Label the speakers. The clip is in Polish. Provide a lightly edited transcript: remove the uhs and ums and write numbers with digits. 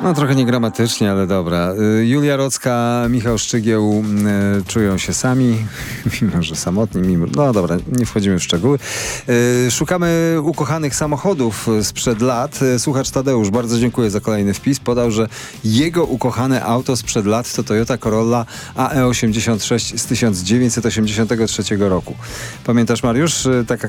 Speaker 1: No trochę niegramatycznie, ale dobra. Julia Rocka, Michał Szczygieł czują się sami, mimo że samotni, no dobra, nie wchodzimy w szczegóły. Szukamy ukochanych samochodów sprzed lat. Słuchacz Tadeusz, bardzo dziękuję za kolejny wpis. Podał, że jego ukochane auto sprzed lat to Toyota Corolla AE86 z 1983 roku. Pamiętasz, Mariusz? Taka